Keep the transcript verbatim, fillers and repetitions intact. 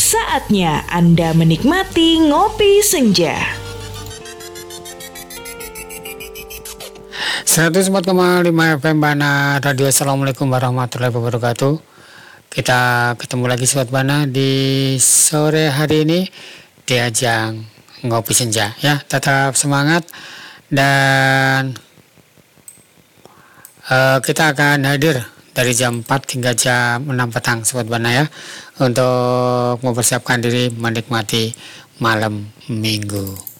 Saatnya Anda menikmati Ngopi Senja. seratus empat koma lima F M Bana Radio. Assalamualaikum warahmatullahi wabarakatuh. Kita ketemu lagi Sobat Bana di sore hari ini di ajang Ngopi Senja ya. Tetap semangat dan uh, kita akan hadir dari jam empat hingga jam enam petang Sobat Bana ya, untuk mempersiapkan diri menikmati malam minggu.